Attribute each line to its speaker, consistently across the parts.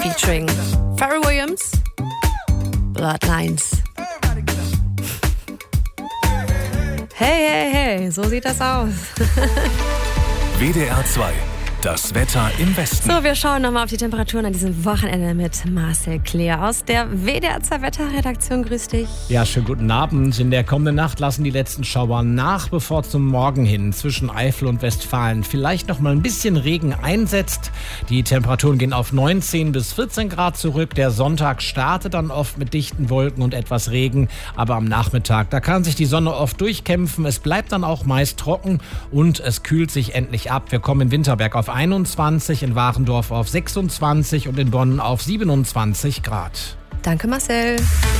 Speaker 1: featuring Pharrell Williams, Bloodlines. Hey, hey, hey, so sieht das aus.
Speaker 2: WDR 2, das Wetter im Westen.
Speaker 1: So, wir schauen nochmal auf die Temperaturen an diesem Wochenende mit Marcel Kleer aus der WDR 2 Wetterredaktion. Grüß dich.
Speaker 3: Ja, schönen guten Abend. In der kommenden Nacht lassen die letzten Schauer nach, bevor zum Morgen hin zwischen Eifel und Westfalen vielleicht noch mal ein bisschen Regen einsetzt. Die Temperaturen gehen auf 19 bis 14 Grad zurück. Der Sonntag startet dann oft mit dichten Wolken und etwas Regen. Aber am Nachmittag, da kann sich die Sonne oft durchkämpfen. Es bleibt dann auch meist trocken und es kühlt sich endlich ab. Wir kommen in Winterberg auf 21, in Warendorf auf 26 und in Bonn auf 27 Grad.
Speaker 1: Danke, Marcel.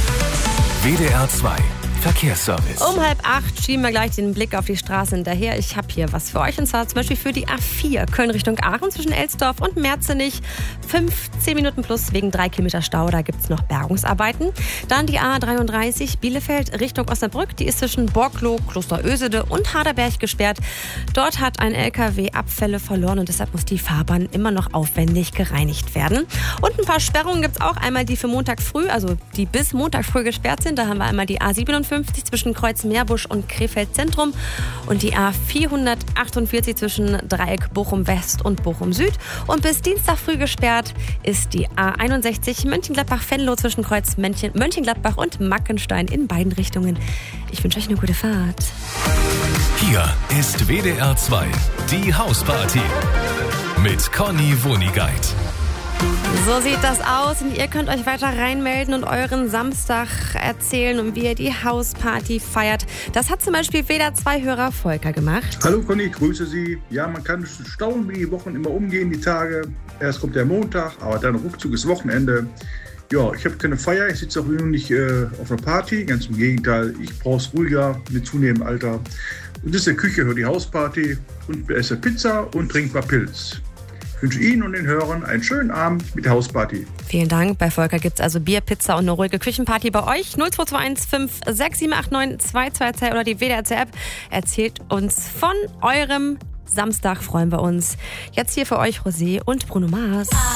Speaker 2: WDR 2, Verkehrsservice.
Speaker 1: Um 7:30 schieben wir gleich den Blick auf die Straße hinterher. Ich habe hier was für euch, und zwar zum Beispiel für die A4 Köln Richtung Aachen zwischen Elsdorf und Merzenich. 15 Minuten plus wegen 3 Kilometer Stau, da gibt es noch Bergungsarbeiten. Dann die A33 Bielefeld Richtung Osnabrück, die ist zwischen Borkloh, Klosterösede und Harderberg gesperrt. Dort hat ein LKW Abfälle verloren und deshalb muss die Fahrbahn immer noch aufwendig gereinigt werden. Und ein paar Sperrungen gibt es auch, einmal die für Montag früh, also die bis Montag früh gesperrt sind. Da haben wir einmal die A57 zwischen Kreuz-Meerbusch und Krefeld Zentrum und die A448 zwischen Dreieck Bochum West und Bochum Süd. Und bis Dienstag früh gesperrt ist die A61 Mönchengladbach-Venlo zwischen Kreuz Mönchengladbach und Mackenstein in beiden Richtungen. Ich wünsche euch eine gute Fahrt.
Speaker 2: Hier ist WDR 2, die Hausparty mit Conny Wonigkeit.
Speaker 1: So sieht das aus und ihr könnt euch weiter reinmelden und euren Samstag erzählen und wie ihr die Hausparty feiert. Das hat zum Beispiel WDR 2-Hörer Volker gemacht.
Speaker 4: Hallo Conny, ich grüße Sie. Ja, man kann staunen, wie die Wochen immer umgehen, die Tage. Erst kommt der Montag, aber dann ruckzuck ist Wochenende. Ja, ich habe keine Feier, ich sitze auch nicht auf einer Party. Ganz im Gegenteil, ich brauche es ruhiger mit zunehmendem Alter. Und das ist der Küche für die Hausparty und esse Pizza und trinke mal Pilz. Ich wünsche Ihnen und den Hörern einen schönen Abend mit der Hausparty.
Speaker 1: Vielen Dank. Bei Volker gibt es also Bier, Pizza und eine ruhige Küchenparty bei euch. 0221 56789 222 oder die WDR-App. Erzählt uns von eurem Samstag, freuen wir uns. Jetzt hier für euch Rosé und Bruno Mars.